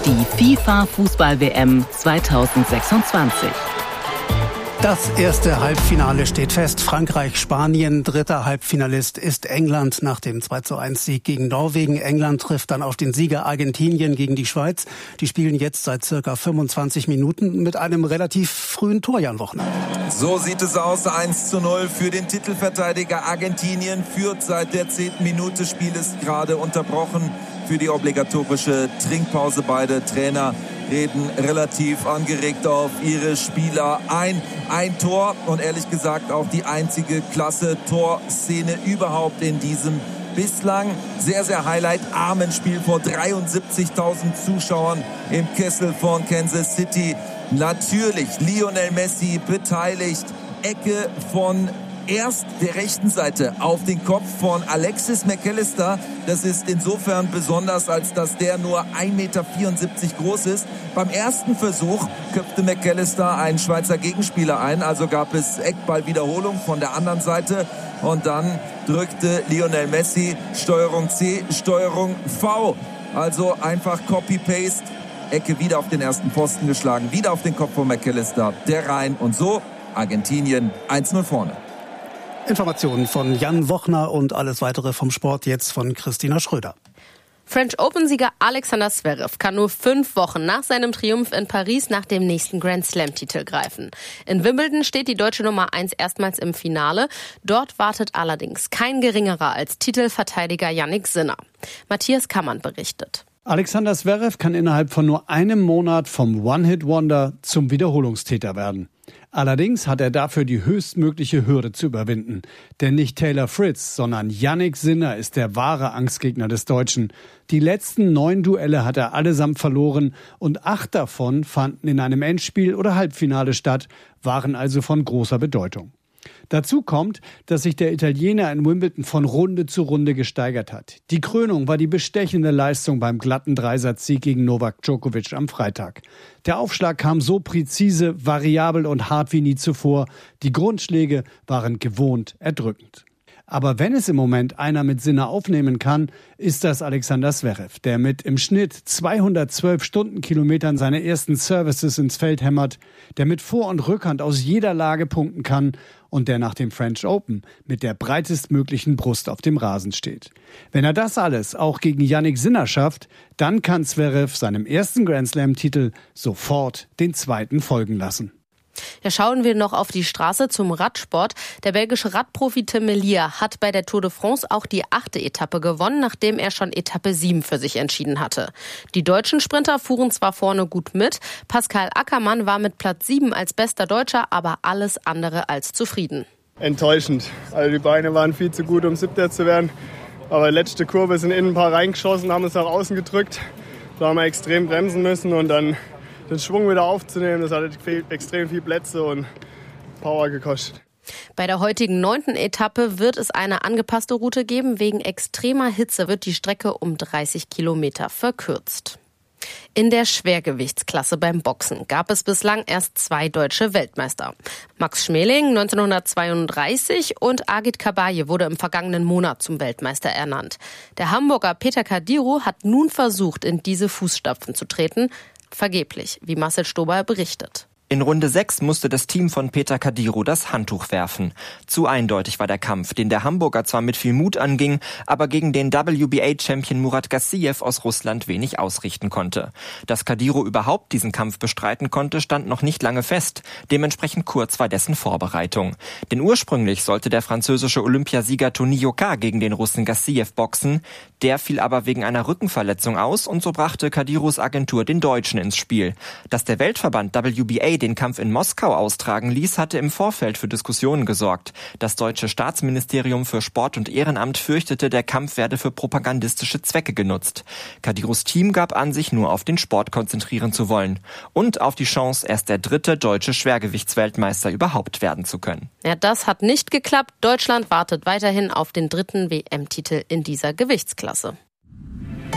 die FIFA-Fußball-WM 2026. Das erste Halbfinale steht fest. Frankreich-Spanien. Dritter Halbfinalist ist England nach dem 2:1-Sieg gegen Norwegen. England trifft dann auf den Sieger Argentinien gegen die Schweiz. Die spielen jetzt seit circa 25 Minuten mit einem relativ frühen Tor, Jan Wochner. So sieht es aus. 1:0 für den Titelverteidiger. Argentinien führt seit der 10. Minute. Spiel ist gerade unterbrochen für die obligatorische Trinkpause. Beide Trainer reden relativ angeregt auf ihre Spieler ein. Ein Tor und ehrlich gesagt auch die einzige klasse Torszene überhaupt in diesem bislang sehr, sehr highlight-armen Spiel vor 73.000 Zuschauern im Kessel von Kansas City. Natürlich Lionel Messi beteiligt. Ecke von erst der rechten Seite auf den Kopf von Alexis McAllister. Das ist insofern besonders, als dass der nur 1,74 Meter groß ist. Beim ersten Versuch köpfte McAllister einen Schweizer Gegenspieler ein. Also gab es Eckballwiederholung von der anderen Seite. Und dann drückte Lionel Messi Steuerung C, Steuerung V. Also einfach Copy-Paste. Ecke wieder auf den ersten Pfosten geschlagen. Wieder auf den Kopf von McAllister. Der rein. Und so Argentinien 1:0 vorne. Informationen von Jan Wochner und alles weitere vom Sport jetzt von Christina Schröder. French Open-Sieger Alexander Zverev kann nur 5 Wochen nach seinem Triumph in Paris nach dem nächsten Grand-Slam-Titel greifen. In Wimbledon steht die deutsche Nummer 1 erstmals im Finale. Dort wartet allerdings kein geringerer als Titelverteidiger Jannik Sinner. Matthias Kammann berichtet. Alexander Zverev kann innerhalb von nur einem Monat vom One-Hit-Wonder zum Wiederholungstäter werden. Allerdings hat er dafür die höchstmögliche Hürde zu überwinden. Denn nicht Taylor Fritz, sondern Jannik Sinner ist der wahre Angstgegner des Deutschen. Die letzten 9 Duelle hat er allesamt verloren und 8 davon fanden in einem Endspiel oder Halbfinale statt, waren also von großer Bedeutung. Dazu kommt, dass sich der Italiener in Wimbledon von Runde zu Runde gesteigert hat. Die Krönung war die bestechende Leistung beim glatten Dreisatzsieg gegen Novak Djokovic am Freitag. Der Aufschlag kam so präzise, variabel und hart wie nie zuvor. Die Grundschläge waren gewohnt erdrückend. Aber wenn es im Moment einer mit Sinner aufnehmen kann, ist das Alexander Zverev, der mit im Schnitt 212 Stundenkilometern seine ersten Services ins Feld hämmert, der mit Vor- und Rückhand aus jeder Lage punkten kann und der nach dem French Open mit der breitestmöglichen Brust auf dem Rasen steht. Wenn er das alles auch gegen Jannik Sinner schafft, dann kann Zverev seinem ersten Grand-Slam-Titel sofort den zweiten folgen lassen. Ja, schauen wir noch auf die Straße zum Radsport. Der belgische Radprofi Tim Merlier hat bei der Tour de France auch die 8. Etappe gewonnen, nachdem er schon Etappe 7 für sich entschieden hatte. Die deutschen Sprinter fuhren zwar vorne gut mit, Pascal Ackermann war mit Platz 7 als bester Deutscher, aber alles andere als zufrieden. Enttäuschend. Also die Beine waren viel zu gut, um 7. zu werden. Aber letzte Kurve sind innen ein paar reingeschossen, haben uns nach außen gedrückt. Da haben wir extrem bremsen müssen und dann den Schwung wieder aufzunehmen, das hat extrem viel Plätze und Power gekostet. Bei der heutigen 9. Etappe wird es eine angepasste Route geben. Wegen extremer Hitze wird die Strecke um 30 Kilometer verkürzt. In der Schwergewichtsklasse beim Boxen gab es bislang erst 2 deutsche Weltmeister. Max Schmeling 1932 und Agit Kabaye wurde im vergangenen Monat zum Weltmeister ernannt. Der Hamburger Peter Kadiru hat nun versucht, in diese Fußstapfen zu treten. Vergeblich, wie Marcel Stober berichtet. In Runde 6 musste das Team von Peter Kadiru das Handtuch werfen. Zu eindeutig war der Kampf, den der Hamburger zwar mit viel Mut anging, aber gegen den WBA-Champion Murat Gassiev aus Russland wenig ausrichten konnte. Dass Kadiru überhaupt diesen Kampf bestreiten konnte, stand noch nicht lange fest. Dementsprechend kurz war dessen Vorbereitung. Denn ursprünglich sollte der französische Olympiasieger Tony Yoka gegen den Russen Gassiev boxen. Der fiel aber wegen einer Rückenverletzung aus und so brachte Kadirus Agentur den Deutschen ins Spiel. Dass der Weltverband WBA den Kampf in Moskau austragen ließ, hatte im Vorfeld für Diskussionen gesorgt. Das deutsche Staatsministerium für Sport und Ehrenamt fürchtete, der Kampf werde für propagandistische Zwecke genutzt. Kadirus Team gab an, sich nur auf den Sport konzentrieren zu wollen und auf die Chance, erst der 3. deutsche Schwergewichtsweltmeister überhaupt werden zu können. Ja, das hat nicht geklappt. Deutschland wartet weiterhin auf den 3. WM-Titel in dieser Gewichtsklasse.